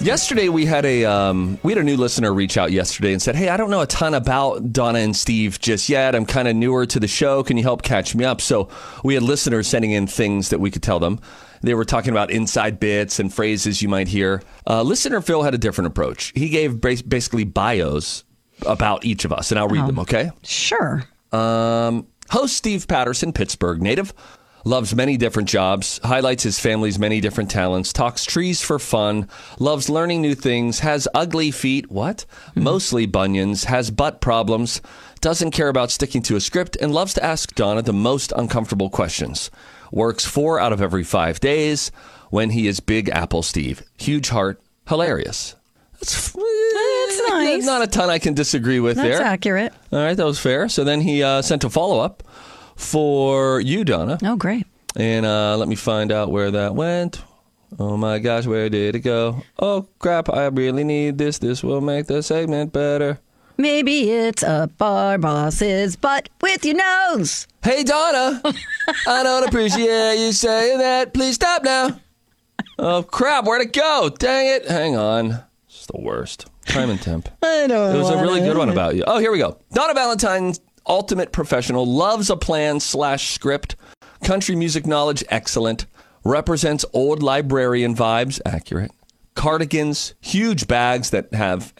Yesterday we had a new listener reach out yesterday and said, "Hey, I don't know a ton about Donna and Steve just yet. I'm kind of newer to the show. Can you help catch me up?" So we had listeners sending in things that we could tell them. They were talking about inside bits and phrases you might hear. Listener Phil had a different approach. He gave basically bios about each of us, and I'll read them, okay? Sure. Host Steve Patterson, Pittsburgh native, loves many different jobs, highlights his family's many different talents, talks trees for fun, loves learning new things, has ugly feet, mostly bunions, has butt problems, doesn't care about sticking to a script, and loves to ask Donna the most uncomfortable questions. Works 4 out of every 5 days when he is Big Apple Steve. Huge heart, hilarious. That's nice. Not a ton I can disagree with there. That's accurate. All right, that was fair. So then he sent a follow-up for you, Donna. Oh, great. And let me find out where that went. Oh, my gosh, where did it go? Oh, crap, I really need this. This will make the segment better. Maybe it's up our boss's butt with your nose. Hey, Donna, I don't appreciate you saying that. Please stop now. Oh, crap, where'd it go? Dang it. Hang on. It's the worst. Time and temp. I don't know. It was a really good one about you. Oh, here we go. Donna Valentine's ultimate professional, loves a plan/script, country music knowledge, excellent, represents old librarian vibes, accurate, cardigans, huge bags that have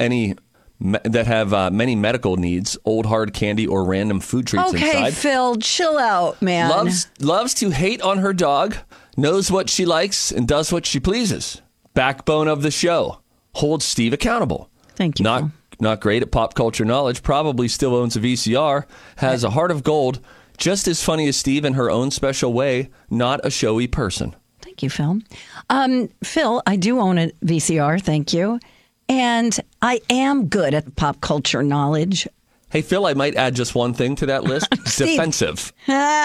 many medical needs, old hard candy or random food treats inside. Okay, Phil, chill out, man. Loves to hate on her dog, knows what she likes and does what she pleases. Backbone of the show, holds Steve accountable. Thank you, Phil. Not great at pop culture knowledge, probably still owns a VCR, has a heart of gold, just as funny as Steve in her own special way, not a showy person. Thank you, Phil. Phil, I do own a VCR, thank you. And I am good at pop culture knowledge. Hey, Phil, I might add just one thing to that list. Defensive.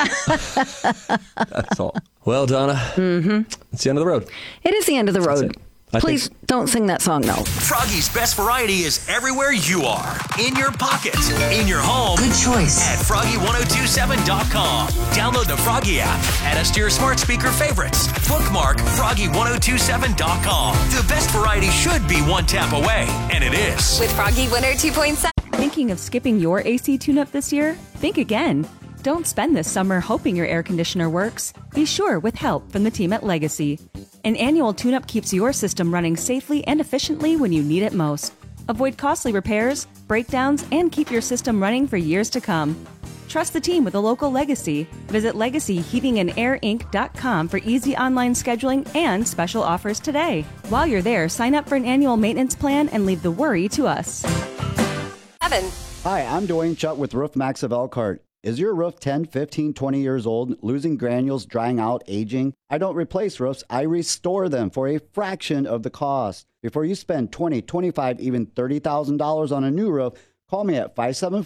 That's all. Well, Donna, It's the end of the road. It is the end of the road. Please don't sing that song, though. Froggy's best variety is everywhere you are. In your pocket, in your home. Good choice. At Froggy1027.com. Download the Froggy app. Add us to your smart speaker favorites. Bookmark Froggy1027.com. The best variety should be one tap away, and it is. With Froggy 102.7. Thinking of skipping your AC tune-up this year? Think again. Don't spend this summer hoping your air conditioner works. Be sure with help from the team at Legacy. An annual tune-up keeps your system running safely and efficiently when you need it most. Avoid costly repairs, breakdowns, and keep your system running for years to come. Trust the team with a local Legacy. Visit LegacyHeatingandAirInc.com for easy online scheduling and special offers today. While you're there, sign up for an annual maintenance plan and leave the worry to us. Evan. Hi, I'm Dwayne Chutt with Roof Max of Elkhart. Is your roof 10, 15, 20 years old, losing granules, drying out, aging? I don't replace roofs, I restore them for a fraction of the cost. Before you spend $20,000, $25,000, even $30,000 on a new roof, call me at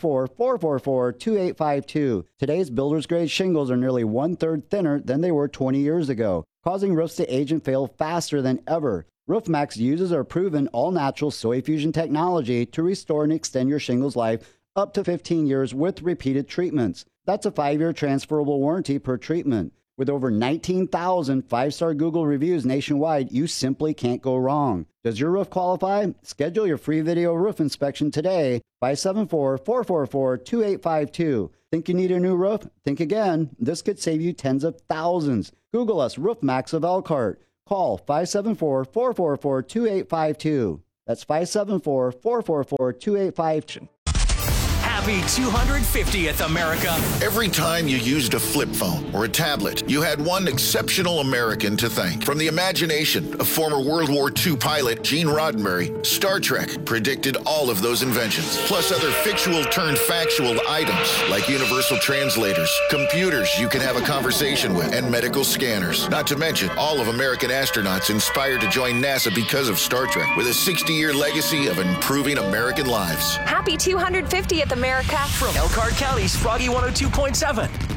574-444-2852. Today's builder's grade shingles are nearly 1/3 thinner than they were 20 years ago, causing roofs to age and fail faster than ever. RoofMax uses our proven all-natural soil fusion technology to restore and extend your shingles life up to 15 years with repeated treatments. That's a 5-year transferable warranty per treatment. With over 19,000 5-star Google reviews nationwide, you simply can't go wrong. Does your roof qualify? Schedule your free video roof inspection today. 574-444-2852. Think you need a new roof? Think again. This could save you tens of thousands. Google us, Roof Max of Elkhart. Call 574-444-2852. That's 574-444-2852. Happy 250th, America. Every time you used a flip phone or a tablet, you had one exceptional American to thank. From the imagination of former World War II pilot Gene Roddenberry, Star Trek predicted all of those inventions, plus other fictional-turned-factual items like universal translators, computers you can have a conversation with, and medical scanners. Not to mention all of American astronauts inspired to join NASA because of Star Trek, with a 60-year legacy of improving American lives. Happy 250th, America. From Elkhart County's Froggy 102.7.